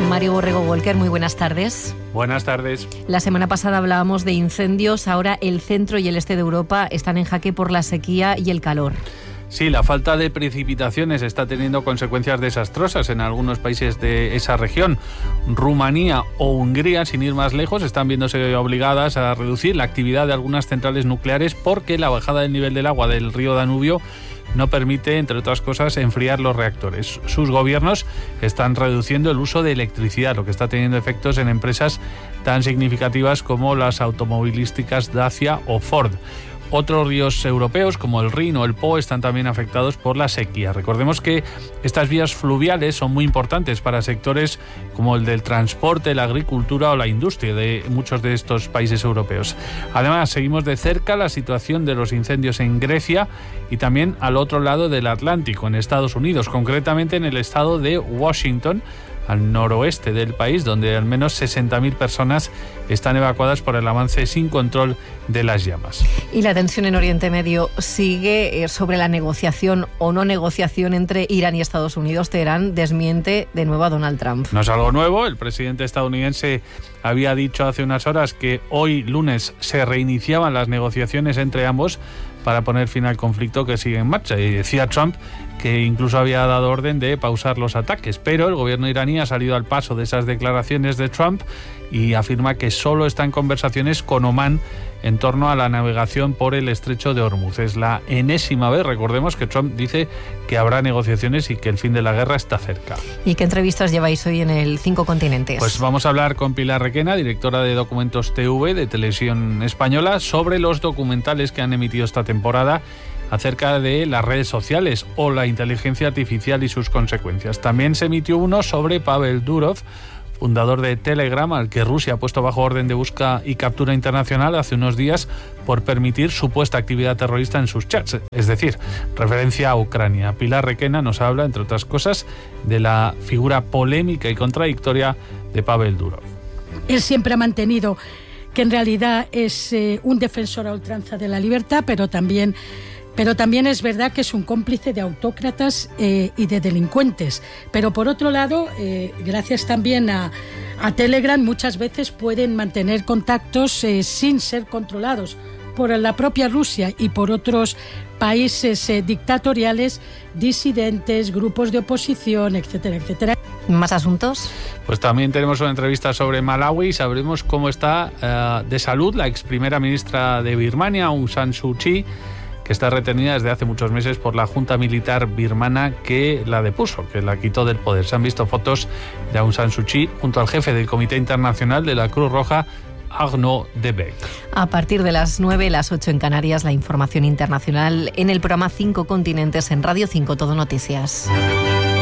Mario Borrego Walker, muy buenas tardes. Buenas tardes. La semana pasada hablábamos de incendios, ahora el centro y el este de Europa están en jaque por la sequía y el calor. Sí, la falta de precipitaciones está teniendo consecuencias desastrosas en algunos países de esa región. Rumanía o Hungría, sin ir más lejos, están viéndose obligadas a reducir la actividad de algunas centrales nucleares porque la bajada del nivel del agua del río Danubio no permite, entre otras cosas, enfriar los reactores. Sus gobiernos están reduciendo el uso de electricidad, lo que está teniendo efectos en empresas tan significativas como las automovilísticas Dacia o Ford. Otros ríos europeos como el Rin o el Po están también afectados por la sequía. Recordemos que estas vías fluviales son muy importantes para sectores como el del transporte, la agricultura o la industria de muchos de estos países europeos. Además, seguimos de cerca la situación de los incendios en Grecia y también al otro lado del Atlántico, en Estados Unidos, concretamente en el estado de Washington, al noroeste del país, donde al menos 60.000 personas están evacuadas por el avance sin control de las llamas. Y la tensión en Oriente Medio sigue sobre la negociación o no negociación entre Irán y Estados Unidos. Teherán desmiente de nuevo a Donald Trump. No es algo nuevo. El presidente estadounidense había dicho hace unas horas que hoy, lunes, se reiniciaban las negociaciones entre ambos para poner fin al conflicto que sigue en marcha. Y decía Trump que incluso había dado orden de pausar los ataques, pero el gobierno iraní ha salido al paso de esas declaraciones de Trump y afirma que solo está en conversaciones con Omán en torno a la navegación por el estrecho de Hormuz. Es la enésima vez, recordemos, que Trump dice que habrá negociaciones y que el fin de la guerra está cerca. ¿Y qué entrevistas lleváis hoy en el 5 Continentes? Pues vamos a hablar con Pilar Requena, directora de Documentos TV de Televisión Española, sobre los documentales que han emitido esta temporada acerca de las redes sociales o la inteligencia artificial y sus consecuencias. También se emitió uno sobre Pavel Durov, fundador de Telegram, al que Rusia ha puesto bajo orden de búsqueda y captura internacional hace unos días por permitir supuesta actividad terrorista en sus chats, es decir, referencia a Ucrania. Pilar Requena nos habla, entre otras cosas, de la figura polémica y contradictoria de Pavel Durov. Él siempre ha mantenido que en realidad es un defensor a ultranza de la libertad, pero también es verdad que es un cómplice de autócratas y de delincuentes. Pero por otro lado, gracias también a Telegram, muchas veces pueden mantener contactos sin ser controlados por la propia Rusia y por otros países dictatoriales, disidentes, grupos de oposición, etcétera, etcétera. ¿Más asuntos? Pues también tenemos una entrevista sobre Malawi y sabremos cómo está de salud la ex primera ministra de Birmania, Aung San Suu Kyi, que está retenida desde hace muchos meses por la junta militar birmana que la depuso, que la quitó del poder. Se han visto fotos de Aung San Suu Kyi junto al jefe del Comité Internacional de la Cruz Roja, Arnaud de Beek. A partir de las 9, las 8 en Canarias, la información internacional en el programa 5 Continentes en Radio 5 Todo Noticias.